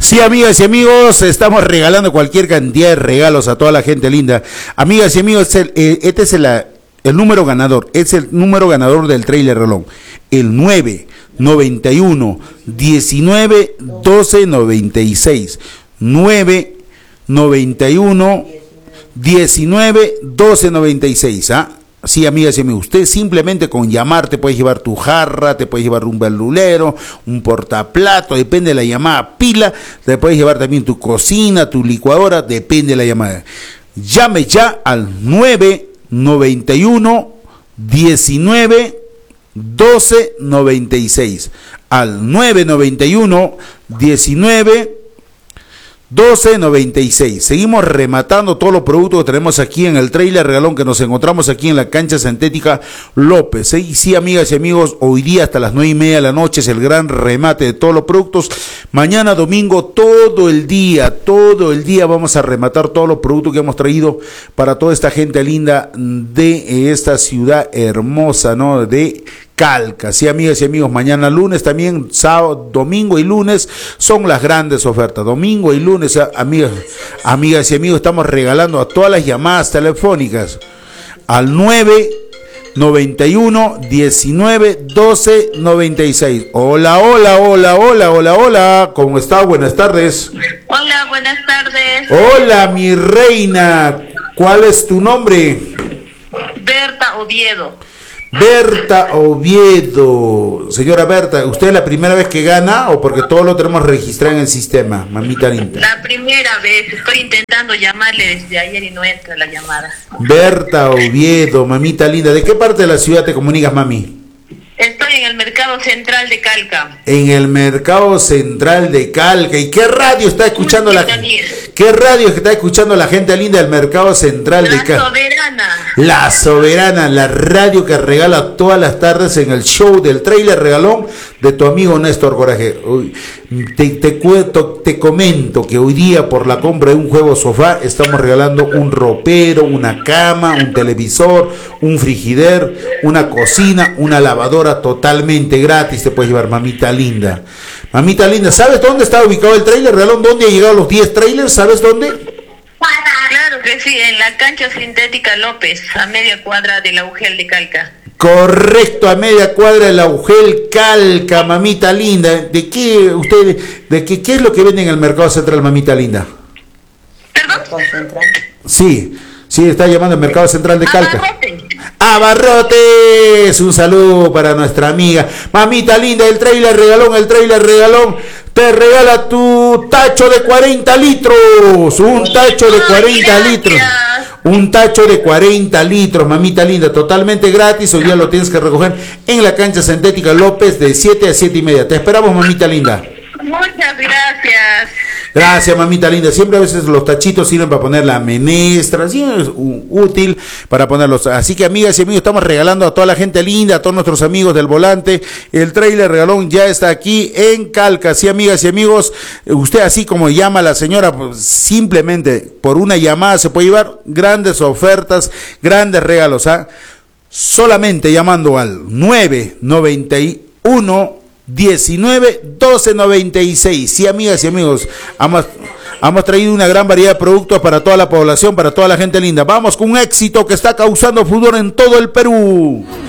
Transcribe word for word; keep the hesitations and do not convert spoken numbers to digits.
Sí, amigas y amigos, estamos regalando cualquier cantidad de regalos a toda la gente linda. Amigas y amigos, el, eh, este es el, el número ganador, es el número ganador del trailer reloj. El nueve noventa y uno diecinueve doce noventa y seis. nueve noventa y uno diecinueve doce noventa y seis, ¿ah? Sí, amigas y amigos, usted simplemente con llamar te puedes llevar tu jarra, te puedes llevar un verdulero, un portaplato, depende de la llamada, pila, te puedes llevar también tu cocina, tu licuadora, depende de la llamada. Llame ya al nueve noventa y uno diecinueve doce noventa y seis, al nueve noventa y uno diecinueve doce noventa y seis. Seguimos rematando todos los productos que tenemos aquí en el trailer regalón que nos encontramos aquí en la cancha sintética López. Y sí, amigas y amigos, hoy día hasta las nueve y media de la noche es el gran remate de todos los productos. Mañana domingo todo el día, todo el día vamos a rematar todos los productos que hemos traído para toda esta gente linda de esta ciudad hermosa, ¿no? De Calca. Sí, amigas y amigos, mañana lunes también, sábado, domingo y lunes son las grandes ofertas. Domingo y lunes, amigas, amigas y amigos, estamos regalando a todas las llamadas telefónicas al nueve noventa y uno diecinueve doce noventa y seis. Hola, hola, hola, hola, hola, hola. ¿Cómo está? Buenas tardes. Hola, buenas tardes. Hola, mi reina. ¿Cuál es tu nombre? Berta Oviedo. Berta Oviedo. Señora Berta, ¿usted es la primera vez que gana o porque todo lo tenemos registrado en el sistema, mamita linda? La primera vez, estoy intentando llamarle desde ayer y no entra la llamada. Berta Oviedo, mamita linda, ¿de qué parte de la ciudad te comunicas, mami? Estoy en el Mercado Central de Calca. En el Mercado Central de Calca. ¿Y qué radio está escuchando la gente? ¿Qué radio está escuchando la gente linda del Mercado Central de Calca? La Soberana. La Soberana, la radio que regala todas las tardes en el show del trailer regalón de tu amigo Néstor Coraje. Te, te, cuento, te comento que hoy día por la compra de un juego sofá estamos regalando un ropero, una cama, un televisor, un frigider, una cocina, una lavadora totalmente gratis. Te puedes llevar, mamita linda. Mamita linda, ¿sabes dónde está ubicado el trailer regalón? ¿Dónde ha llegado los diez trailers? ¿Sabes dónde? Claro que sí, en la cancha sintética López, a media cuadra del Augel de Calca. Correcto, a media cuadra del Augel Calca, mamita linda. ¿De qué usted, de qué, qué es lo que venden en el Mercado Central, mamita linda? ¿Perdón? Sí, sí, está llamando el Mercado Central de Calca. Abarrotes. Abarrotes, un saludo para nuestra amiga. Mamita linda, el trailer regalón, el trailer regalón. Te regala tu tacho de cuarenta litros, un tacho de cuarenta litros, un tacho de cuarenta litros, mamita linda, totalmente gratis. Hoy día lo tienes que recoger en la cancha sintética López de siete a siete y media. Te esperamos, mamita linda. Muchas gracias. Gracias, mamita linda. Siempre a veces los tachitos sirven para poner la menestra, así es útil para ponerlos. Así que, amigas y amigos, estamos regalando a toda la gente linda, a todos nuestros amigos del volante. El trailer regalón ya está aquí en Calca. Sí, amigas y amigos, usted así como llama a la señora, pues, simplemente por una llamada se puede llevar grandes ofertas, grandes regalos, ¿ah? Solamente llamando al nueve noventa y uno diecinueve doce noventa y seis. Sí, amigas y amigos, hemos, hemos traído una gran variedad de productos para toda la población, para toda la gente linda. Vamos con un éxito que está causando furor en todo el Perú.